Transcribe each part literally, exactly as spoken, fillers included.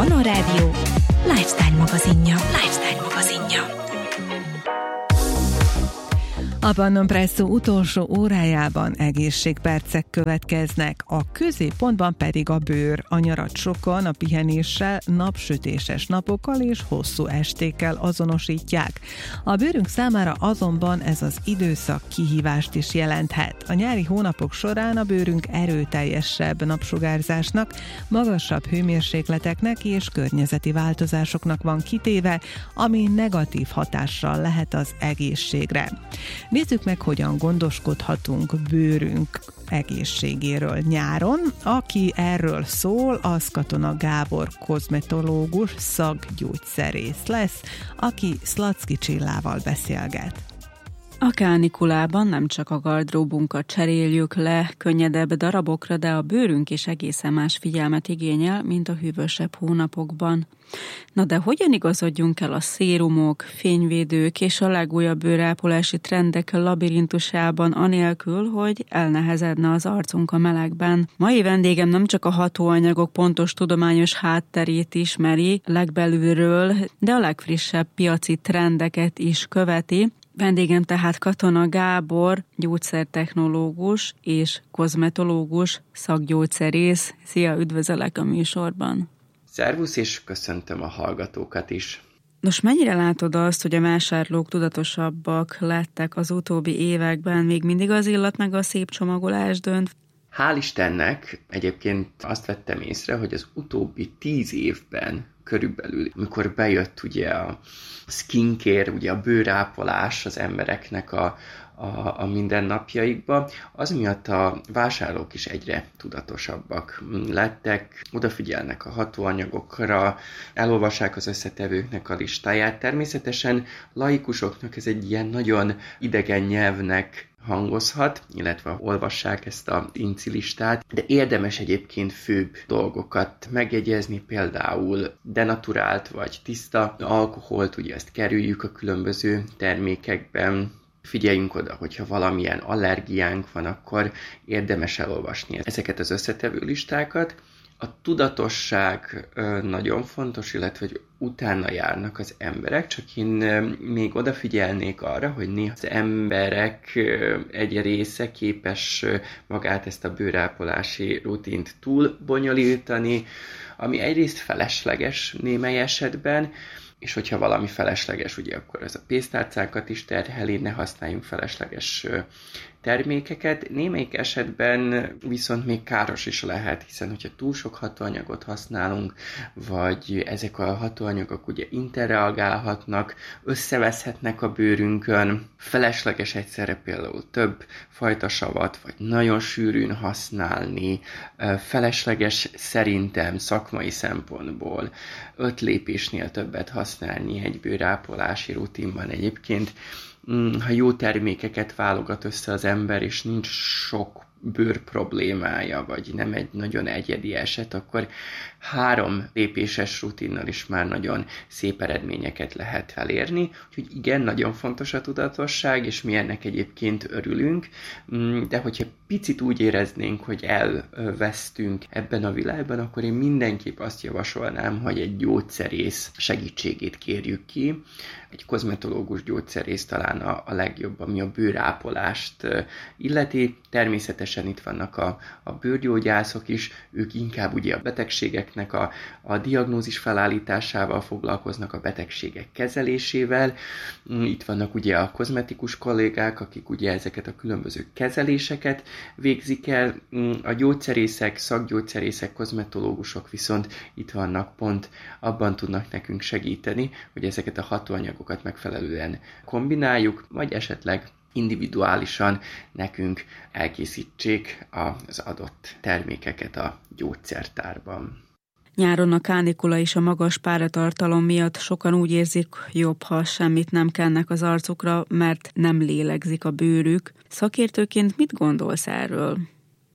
Manó Rádió Lifestyle magazinja. Lifestyle magazinja. A Pannon Presszó utolsó órájában egészségpercek következnek, a középpontban pedig a bőr. A nyarat sokan a pihenéssel, napsütéses napokkal és hosszú estékkel azonosítják. A bőrünk számára azonban ez az időszak kihívást is jelenthet. A nyári hónapok során a bőrünk erőteljesebb napsugárzásnak, magasabb hőmérsékleteknek és környezeti változásoknak van kitéve, ami negatív hatással lehet az egészségre. Nézzük meg, hogyan gondoskodhatunk bőrünk egészségéről nyáron. Aki erről szól, az Katona Gábor kozmetológus, szakgyógyszerész lesz, aki Szlacki Csillával beszélget. A kánikulában nem csak a gardróbunkat cseréljük le könnyedebb darabokra, de a bőrünk is egészen más figyelmet igényel, mint a hűvösebb hónapokban. Na de hogyan igazodjunk el a szérumok, fényvédők és a legújabb bőrápolási trendek labirintusában anélkül, hogy elnehezedne az arcunk a melegben? Mai vendégem nem csak a hatóanyagok pontos tudományos hátterét ismeri legbelülről, de a legfrissebb piaci trendeket is követi. Vendégem tehát Katona Gábor, gyógyszertechnológus és kozmetológus, szakgyógyszerész. Szia, üdvözöllek a műsorban! Szervusz, és köszöntöm a hallgatókat is! Nos, mennyire látod azt, hogy a vásárlók tudatosabbak lettek az utóbbi években, még mindig az illat meg a szép csomagolás dönt? Hál' Istennek egyébként azt vettem észre, hogy az utóbbi tíz évben körülbelül, amikor bejött ugye a skincare, ugye a bőrápolás az embereknek a, a, a mindennapjaikba, az miatt a vásárlók is egyre tudatosabbak lettek, odafigyelnek a hatóanyagokra, elolvassák az összetevőknek a listáját. Természetesen laikusoknak ez egy ilyen nagyon idegen nyelvnek hangozhat, illetve olvassák ezt a incilistát, de érdemes egyébként főbb dolgokat megjegyezni, például denaturált vagy tiszta alkoholt, ugye ezt kerüljük a különböző termékekben. Figyeljünk oda, hogyha valamilyen allergiánk van, akkor érdemes elolvasni ezeket az összetevő listákat. A tudatosság nagyon fontos, illetve hogy utána járnak az emberek, csak én még odafigyelnék arra, hogy néha az emberek egy része képes magát ezt a bőrápolási rutint túl bonyolítani, ami egyrészt felesleges némely esetben, és hogyha valami felesleges, ugye akkor ez a pénztárcákat is terheli, ne használjunk felesleges termékeket. Némelyik esetben viszont még káros is lehet, hiszen hogyha túl sok hatóanyagot használunk, vagy ezek a hatóanyagok ugye interreagálhatnak, összeveszhetnek a bőrünkön, felesleges egyszerre például több fajta savat, vagy nagyon sűrűn használni, felesleges szerintem szakmai szempontból öt lépésnél többet használni egy bőrápolási rutinban egyébként. Ha jó termékeket válogat össze az ember, és nincs sok bőr problémája, vagy nem egy nagyon egyedi eset, akkor három lépéses rutinnal is már nagyon szép eredményeket lehet elérni. Úgyhogy igen, nagyon fontos a tudatosság, és mi ennek egyébként örülünk, de hogyha picit úgy éreznénk, hogy elvesztünk ebben a világban, akkor én mindenképp azt javasolnám, hogy egy gyógyszerész segítségét kérjük ki. Egy kozmetológus gyógyszerész talán a, a legjobb, ami a bőrápolást illeti. Természetesen itt vannak a, a bőrgyógyászok is, ők inkább ugye a betegségeknek a, a diagnózis felállításával foglalkoznak, a betegségek kezelésével. Itt vannak ugye a kozmetikus kollégák, akik ugye ezeket a különböző kezeléseket végzik el. A gyógyszerészek, szakgyógyszerészek, kozmetológusok viszont itt vannak, pont abban tudnak nekünk segíteni, hogy ezeket a hatóanyagokat megfelelően kombináljuk, vagy esetleg individuálisan nekünk elkészítsék az adott termékeket a gyógyszertárban. Nyáron a kánikula és a magas páratartalom miatt sokan úgy érzik, jobb, ha semmit nem kennek az arcukra, mert nem lélegzik a bőrük. Szakértőként mit gondolsz erről?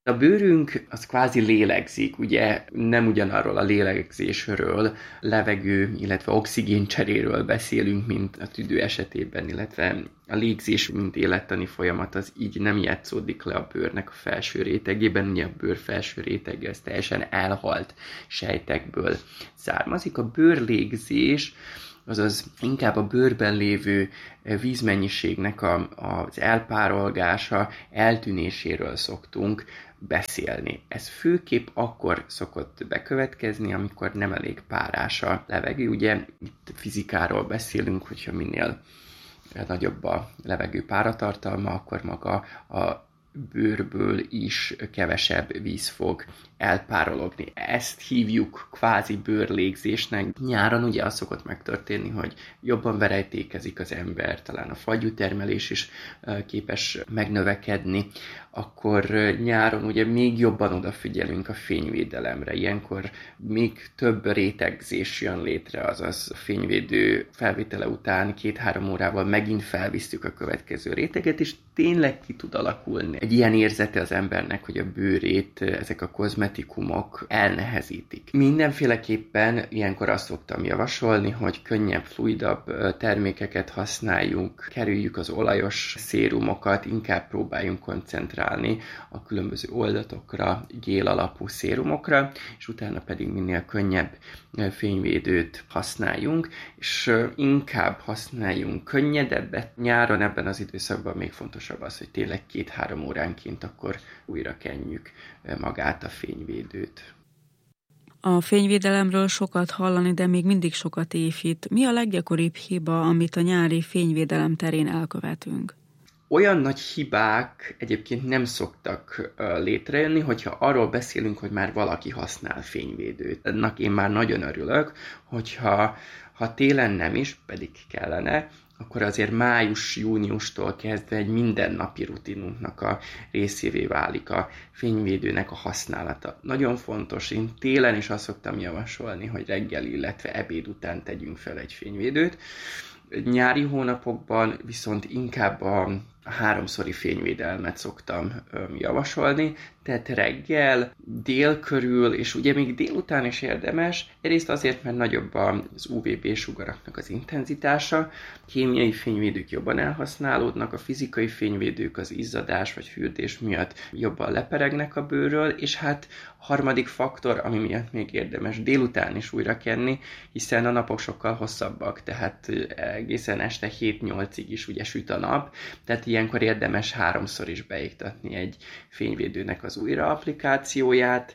A bőrünk az kvázi lélegzik, ugye nem ugyanarról a lélegzésről, levegő, illetve oxigén cseréről beszélünk, mint a tüdő esetében, illetve a légzés, mint élettani folyamat, az így nem játszódik le a bőrnek a felső rétegében, ugye a bőr felső rétege az teljesen elhalt sejtekből származik. A bőrlégzés azaz inkább a bőrben lévő vízmennyiségnek a, az elpárolgása, eltűnéséről szoktunk beszélni. Ez főképp akkor szokott bekövetkezni, amikor nem elég párás a levegő. Ugye itt fizikáról beszélünk, hogyha minél nagyobb a levegő páratartalma, akkor maga a bőrből is kevesebb víz fog elpárologni. Ezt hívjuk kvázi bőrlégzésnek. Nyáron ugye az szokott megtörténni, hogy jobban verejtékezik az ember, talán a fagyútermelés is képes megnövekedni, akkor nyáron ugye még jobban odafigyelünk a fényvédelemre. Ilyenkor még több rétegzés jön létre, azaz a fényvédő felvétele után két-három órával megint felvisztük a következő réteget, és tényleg ki tud alakulni egy ilyen érzete az embernek, hogy a bőrét ezek a kozmetikumok elnehezítik. Mindenféleképpen ilyenkor azt szoktam javasolni, hogy könnyebb, fluidabb termékeket használjunk, kerüljük az olajos szérumokat, inkább próbáljunk koncentrálni a különböző oldatokra, gél alapú szérumokra, és utána pedig minél könnyebb fényvédőt használjunk, és inkább használjunk könnyedebbet. Nyáron ebben az időszakban még fontosabb az, hogy tényleg két-három óránként akkor újra kenjük magát a fényvédőt. A fényvédelemről sokat hallani, de még mindig sokat évít. Mi a leggyakoribb hiba, amit a nyári fényvédelem terén elkövetünk? Olyan nagy hibák egyébként nem szoktak létrejönni, hogyha arról beszélünk, hogy már valaki használ fényvédőt. Ennek én már nagyon örülök, hogyha ha télen nem is, pedig kellene, akkor azért május-júniustól kezdve egy mindennapi rutinunknak a részévé válik a fényvédőnek a használata. Nagyon fontos, én télen is azt szoktam javasolni, hogy reggel, illetve ebéd után tegyünk fel egy fényvédőt. Nyári hónapokban viszont inkább a háromszori fényvédelmet szoktam javasolni, tehát reggel, dél körül, és ugye még délután is érdemes, egyrészt azért, mert nagyobb az ú vé bé sugaraknak az intenzitása, kémiai fényvédők jobban elhasználódnak, a fizikai fényvédők az izzadás vagy fürdés miatt jobban leperegnek a bőrről, és hát a harmadik faktor, ami miatt még érdemes délután is újra kenni, hiszen a napok sokkal hosszabbak, tehát egészen este hét-nyolcig is ugye süt a nap, tehát ilyenkor érdemes háromszor is beiktatni egy fényvédőnek az újra applikációját.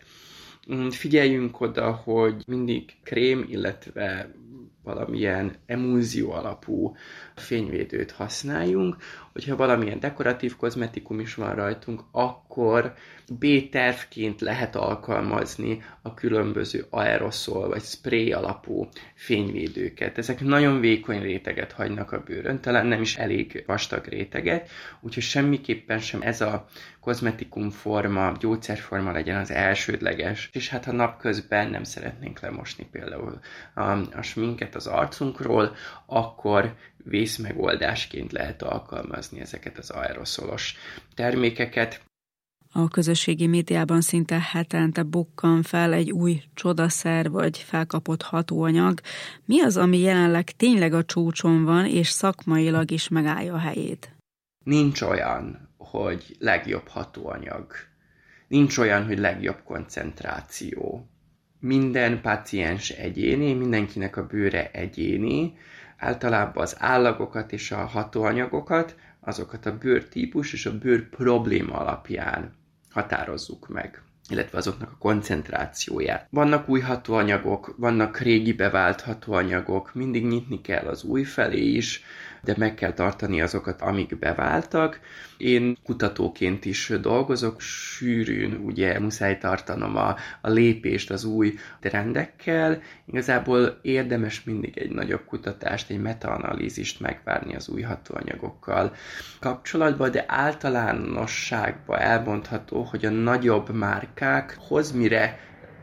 Figyeljünk oda, hogy mindig krém, illetve valamilyen emulzió alapú fényvédőt használjunk. Hogyha valamilyen dekoratív kozmetikum is van rajtunk, akkor B-tervként lehet alkalmazni a különböző aeroszol vagy spray alapú fényvédőket. Ezek nagyon vékony réteget hagynak a bőrön, talán nem is elég vastag réteget, úgyhogy semmiképpen sem ez a kozmetikum forma, gyógyszerforma legyen az elsődleges. És hát ha napközben nem szeretnénk lemosni például a, a sminket az arcunkról, akkor vészmegoldásként lehet alkalmazni ezeket az aeroszolos termékeket. A közösségi médiában szinte hetente bukkan fel egy új csodaszer vagy felkapott hatóanyag. Mi az, ami jelenleg tényleg a csúcson van, és szakmailag is megállja a helyét? Nincs olyan, hogy legjobb hatóanyag. Nincs olyan, hogy legjobb koncentráció. Minden páciens egyéni, mindenkinek a bőre egyéni. Általában az állagokat és a hatóanyagokat, azokat a bőrtípus és a bőr probléma alapján határozzuk meg, illetve azoknak a koncentrációját. Vannak új hatóanyagok, vannak régi bevált hatóanyagok, mindig nyitni kell az új felé is, de meg kell tartani azokat, amik beváltak. Én kutatóként is dolgozok, sűrűn ugye muszáj tartanom a, a lépést az új trendekkel. Igazából érdemes mindig egy nagyobb kutatást, egy metaanalízist megvárni az új hatóanyagokkal kapcsolatban, de általánosságban elmondható, hogy a nagyobb márkákhoz mire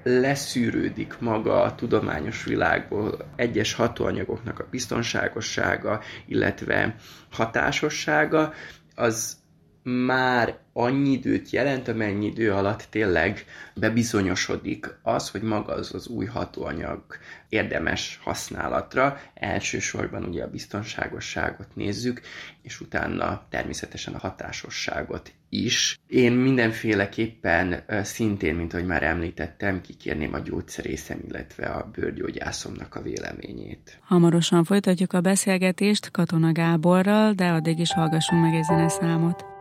leszűrődik maga a tudományos világból egyes hatóanyagoknak a biztonságossága, illetve hatásossága, az már annyi időt jelent, amennyi idő alatt tényleg bebizonyosodik az, hogy maga az az új hatóanyag érdemes használatra. Elsősorban ugye a biztonságosságot nézzük, és utána természetesen a hatásosságot is. Én mindenféleképpen szintén, mint ahogy már említettem, kikérném a gyógyszerészem, illetve a bőrgyógyászomnak a véleményét. Hamarosan folytatjuk a beszélgetést Katona Gáborral, de addig is hallgassunk meg egy zeneszámot.